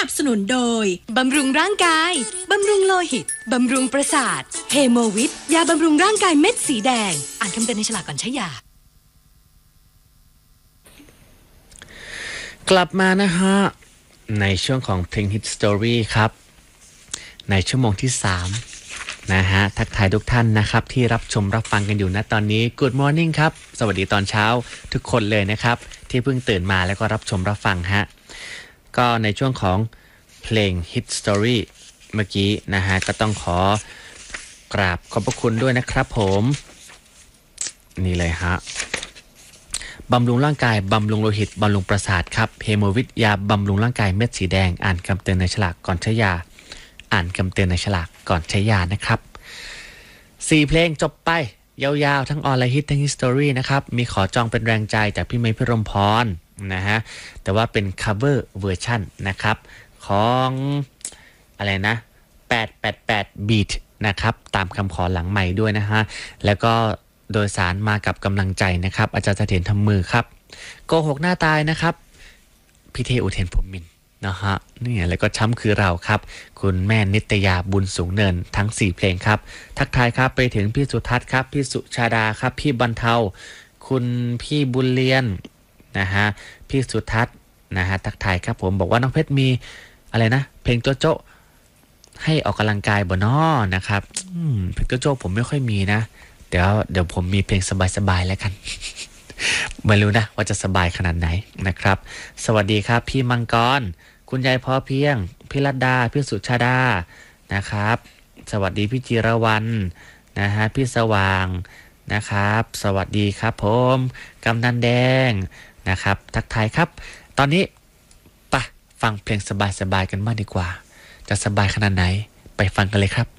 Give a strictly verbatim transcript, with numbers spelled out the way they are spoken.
นับสนุนโดยบำรุงร่างกายบำรุงโลหิตบำรุงประสาทเฮโมวิทยาบำรุงร่างกายเม็ดสีแดงอ่านคำเตือนในฉลากก่อนใช้ยากลับมานะฮะในช่วงของเพลง Hit Story ครับในชั่วโมงที่สามนะฮะทักทายทุกท่านนะครับที่รับชมรับฟังกันอยู่ณตอนนี้ Good Morning ครับสวัสดีตอนเช้าทุกคนเลยนะครับที่เพิ่งตื่นมาแล้วก็รับชมรับฟังฮะก็ในช่วงของเพลง Hit Story เมื่อกี้นะฮะก็ต้องขอกราบขอบพระคุณด้วยนะครับผมนี่เลยฮะบำรุงร่างกายบำรุงโลหิตบำรุงประสาทครับเฮโมวิทยาบำรุงร่างกายเม็ดสีแดงอ่านคำเตือนในฉลากก่อนใช้ยาอ่านคำเตือนในฉลากก่อนใช้ยานะครับสี่เพลงจบไปยาวๆทั้งออนไลน์ฮิตทั้งฮิสตอรี่นะครับมีขอจองเป็นแรงใจจากพี่เมย์พิรมพรนะฮะแต่ว่าเป็น cover version นะครับของอะไรนะแปดแปดแปด beat นะครับตามคำขอหลังใหม่ด้วยนะฮะแล้วก็โดยสารมากับกำลังใจนะครับอาจารย์เสถียรทำมือครับโกหกหน้าตายนะครับพี่เทอุเทนพรหมินทร์นะฮะนี่แล้วก็ช้ำคือเราครับคุณแม่นิตยาบุญสูงเนินทั้งสี่เพลงครับทักทายครับไปถึงพี่สุทัศน์ครับพี่สุชาดาครับพี่บรรเทาคุณพี่บุญเลียนนะฮะพี่สุทัศน์นะฮะทักทายครับผมบอกว่าน้องเพชรมีอะไรนะเพลงโจ๊ะโจ๊ะให้ออกกำลังกายบ่น้อนะครับเพลงโจ๊ะโจ๊ะผมไม่ค่อยมีนะเดี๋ยวเดี๋ยวผมมีเพลงสบายๆแล้วกัน ไม่รู้นะว่าจะสบายขนาดไหนนะครับสวัสดีครับพี่มังกรคุณยายพอเพียงพี่รัตดาพี่สุชาดานะครับสวัสดีพี่จิรวรรณนะฮะพี่สว่างนะครับสวัสดีครับผมกำนันแดงนะครับทักทายครับตอนนี้ปะฟังเพลงสบายๆกันมากดีกว่าจะสบายขนาดไหนไปฟังกันเลยครับ